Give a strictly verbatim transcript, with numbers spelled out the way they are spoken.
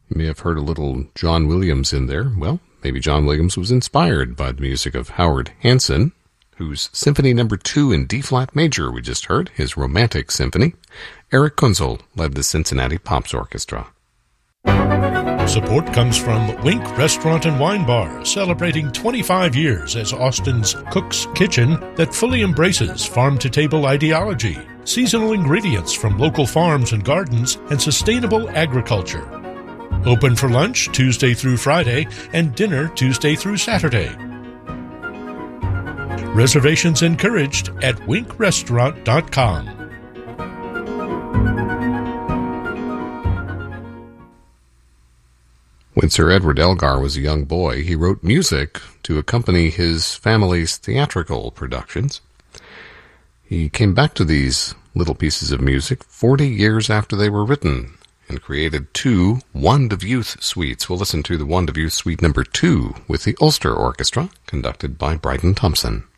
You may have heard a little John Williams in there. Well, maybe John Williams was inspired by the music of Howard Hanson, whose Symphony Number Two in D-flat major we just heard, his Romantic Symphony. Eric Kunzel led the Cincinnati Pops Orchestra. Support comes from Wink Restaurant and Wine Bar, celebrating twenty-five years as Austin's Cook's Kitchen that fully embraces farm-to-table ideology, seasonal ingredients from local farms and gardens, and sustainable agriculture. Open for lunch Tuesday through Friday and dinner Tuesday through Saturday. Reservations encouraged at wink restaurant dot com. When Sir Edward Elgar was a young boy, he wrote music to accompany his family's theatrical productions. He came back to these little pieces of music forty years after they were written and created two Wand of Youth suites. We'll listen to the Wand of Youth Suite number two with the Ulster Orchestra, conducted by Bryden Thompson.